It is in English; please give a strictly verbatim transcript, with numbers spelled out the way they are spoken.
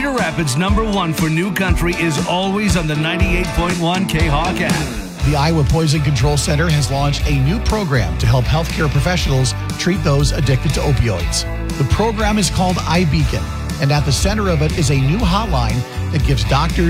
Cedar Rapids' number one for new country is always on the ninety-eight point one K-Hawk app. The Iowa Poison Control Center has launched a new program to help healthcare professionals treat those addicted to opioids. The program is called iBeacon, and at the center of it is a new hotline that gives doctors